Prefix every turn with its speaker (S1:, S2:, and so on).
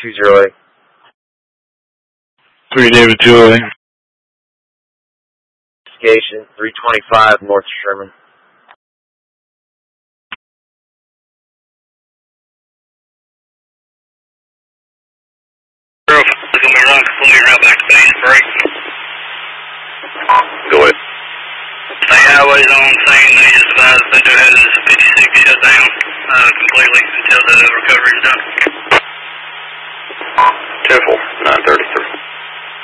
S1: 208.
S2: 3 David Julie.
S1: Investigation 325 North Sherman.
S3: It's going to be run completely around back to base break.
S1: Go ahead.
S3: State highways on scene. They just advised that they're heading to 56 shut down completely until the recovery is done.
S1: 10-4.